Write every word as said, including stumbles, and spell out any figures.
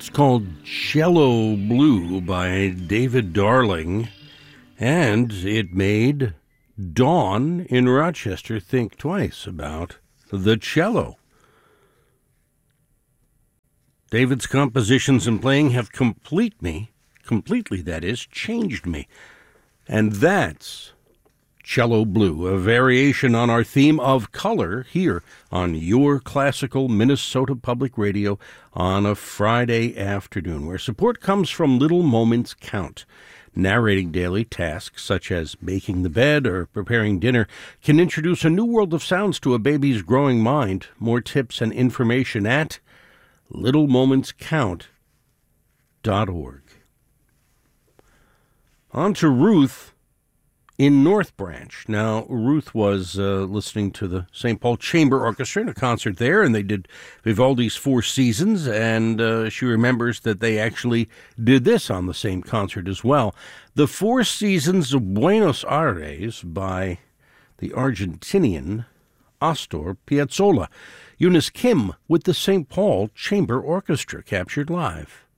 It's called Cello Blue by David Darling, and it made Dawn in Rochester think twice about the cello. David's compositions and playing have complete me, completely that is, changed me. And that's Cello Blue, a variation on our theme of color here on your classical Minnesota Public Radio on a Friday afternoon, where support comes from Little Moments Count. Narrating daily tasks such as making the bed or preparing dinner can introduce a new world of sounds to a baby's growing mind. More tips and information at little moments count dot org. On to Ruth in North Branch. Now, Ruth was uh, listening to the Saint Paul Chamber Orchestra in a concert there, and they did Vivaldi's Four Seasons, and uh, she remembers that they actually did this on the same concert as well. The Four Seasons of Buenos Aires by the Argentinian Astor Piazzolla. Eunice Kim with the Saint Paul Chamber Orchestra, captured live.